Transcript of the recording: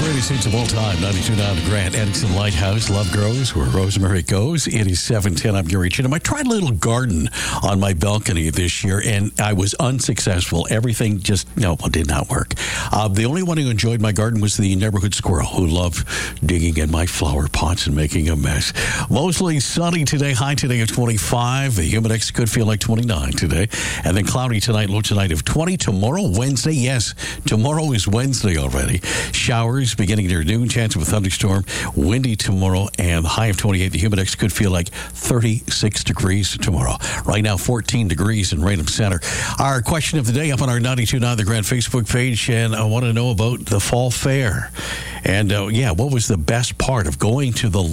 greatest hits of all time. 92.9 The Grant, Edison Lighthouse, Love Grows Where Rosemary Goes. It is 7:10. I'm Gary Chinham. I tried a little garden on my balcony this year, and I was unsuccessful. Everything just, did not work. The only one who enjoyed my garden was the neighborhood squirrel, who loved digging in my flower pots and making a mess. Mostly sunny today. High today of 25. The humid index could feel like 29 today. And then cloudy tonight, low tonight of 20. Tomorrow, Wednesday. Yes, tomorrow is Wednesday already. Showers beginning near noon. Chance of a thunderstorm. Windy tomorrow and high of 28. The humid index could feel like 36 degrees tomorrow. Right now, 14 degrees in Raynham Center. Our question of the day up on our 92.9 The Grant Facebook page, and I want to know about the fall fair. And, what was the best part of going to the